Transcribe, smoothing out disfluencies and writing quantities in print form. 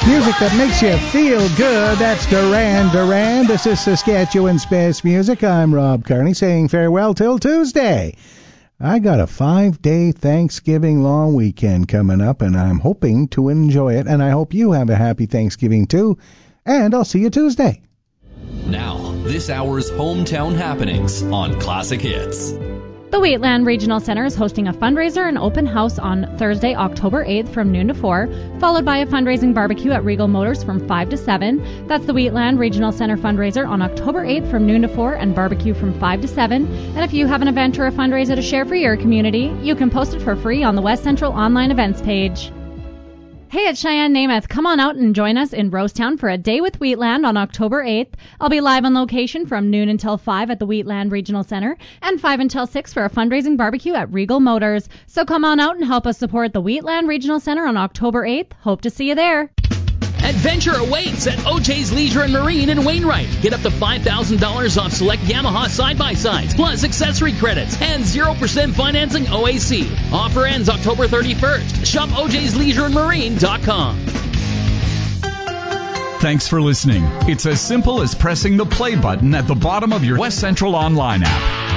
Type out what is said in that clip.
Music that makes you feel good. That's Duran Duran. This is Saskatchewan Space Music. I'm Rob Carney saying farewell till Tuesday. I got a 5-day Thanksgiving long weekend coming up, and I'm hoping to enjoy it, and I hope you have a happy Thanksgiving too, and I'll see you Tuesday. Now, this hour's hometown happenings on Classic Hits. The Wheatland Regional Center is hosting a fundraiser and open house on Thursday, October 8th from noon to 4, followed by a fundraising barbecue at Regal Motors from 5 to 7. That's the Wheatland Regional Center fundraiser on October 8th from noon to 4 and barbecue from 5 to 7. And if you have an event or a fundraiser to share for your community, you can post it for free on the West Central online events page. Hey, it's Cheyenne Namath. Come on out and join us in Rosetown for a day with Wheatland on October 8th. I'll be live on location from noon until 5 at the Wheatland Regional Center and 5 until 6 for a fundraising barbecue at Regal Motors. So come on out and help us support the Wheatland Regional Center on October 8th. Hope to see you there. Adventure awaits at OJ's Leisure and Marine in Wainwright. Get up to $5,000 off select Yamaha side-by-sides, plus accessory credits, and 0% financing OAC. Offer ends October 31st. Shop OJ'sLeisureandMarine.com. Thanks for listening. It's as simple as pressing the play button at the bottom of your West Central online app.